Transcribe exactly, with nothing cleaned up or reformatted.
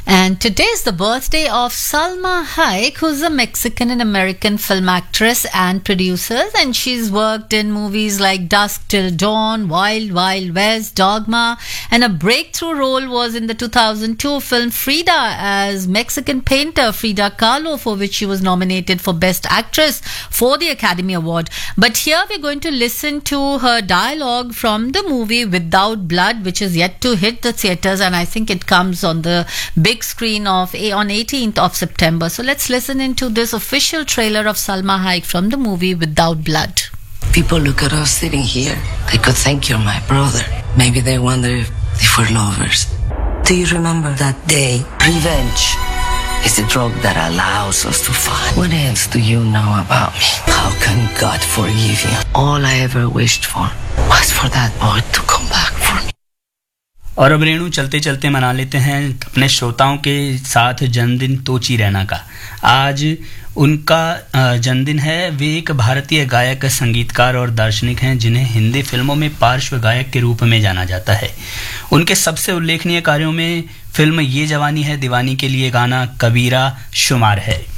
And today is the birthday of Salma Hayek, who's a Mexican and American film actress and producer, and she's worked in movies like Dusk Till Dawn, Wild Wild West, Dogma, and a breakthrough role was in the two thousand two film Frida as Mexican painter Frida Kahlo, for which she was nominated for Best Actress for the Academy Award. But here we're going to listen to her dialogue from the movie Without Blood, which is yet to hit the theatres, and I think it comes on the big screen of on eighteenth of September. So let's listen into this official trailer of Salma Hayek from the movie Without Blood. People look at us sitting here. They could think you're my brother. Maybe they wonder if, if we're lovers. Do you remember that day? Revenge is the drug that allows us to fight. What else do you know about me? How can God forgive you? All I ever wished for was for that boy to come back for me. और अब रेणु चलते चलते मना लेते हैं अपने श्रोताओं के साथ जन्मदिन तोची रैना का। आज उनका जन्मदिन है। वे एक भारतीय गायक, संगीतकार और दार्शनिक हैं जिन्हें हिंदी फिल्मों में पार्श्व गायक के रूप में जाना जाता है। उनके सबसे उल्लेखनीय कार्यों में फिल्म ये जवानी है दीवानी के लिए गाना कबीरा शुमार है।